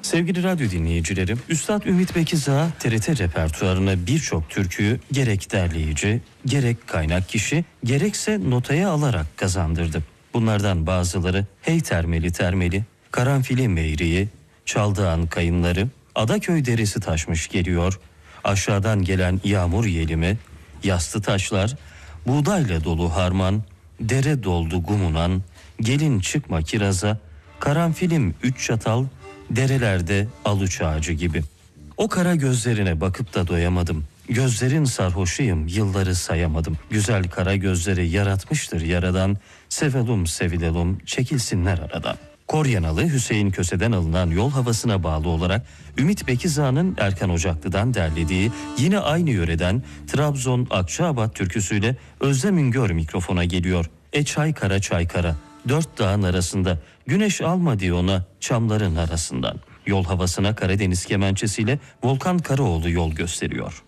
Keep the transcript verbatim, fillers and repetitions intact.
Sevgili radyo dinleyicilerim, Üstad Ümit Bekizağ T R T repertuarına birçok türküyü gerek derleyici, gerek kaynak kişi, gerekse notaya alarak kazandırdı. Bunlardan bazıları Hey Termeli Termeli, Karanfili Meyri'yi, Çaldağan Kayınları, Adaköy Deresi Taşmış Geliyor, Aşağıdan Gelen Yağmur Yelimi, Yastı Taşlar, Buğdayla Dolu Harman, Dere Doldu Gumunan, Gelin Çıkma Kiraza, Karanfilim Üç Çatal, Derelerde aluç ağacı gibi. O kara gözlerine bakıp da doyamadım. Gözlerin sarhoşuyum, yılları sayamadım. Güzel kara gözleri yaratmıştır yaradan. Sevelum sevilelum, çekilsinler aradan. Koryanalı Hüseyin Köse'den alınan Yol Havasına bağlı olarak Ümit Bekizağ'ın Erkan Ocaklı'dan derlediği yine aynı yöreden Trabzon Akçaabat türküsüyle Özlem Üngör mikrofona geliyor. E çay kara çay kara, dört dağın arasında, güneş alma diyor ona çamların arasından. Yol Havasına Karadeniz kemençesiyle Volkan Karaoğlu yol gösteriyor.